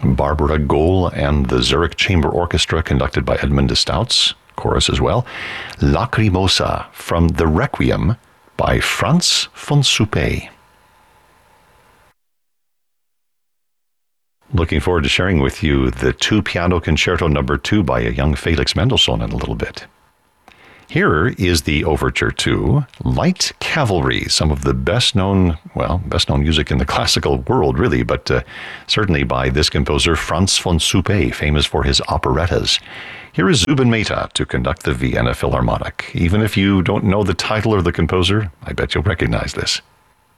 Barbara Gohl and the Zurich Chamber Orchestra, conducted by Edmund de Stouts, chorus as well. Lacrimosa from the Requiem by Franz von Suppé. Looking forward to sharing with you the 2 Piano Concerto No. 2 by a young Felix Mendelssohn in a little bit. Here is the Overture to Light Cavalry, some of the best-known music in the classical world, really, but certainly by this composer, Franz von Suppé, famous for his operettas. Here is Zubin Mehta to conduct the Vienna Philharmonic. Even if you don't know the title or the composer, I bet you'll recognize this.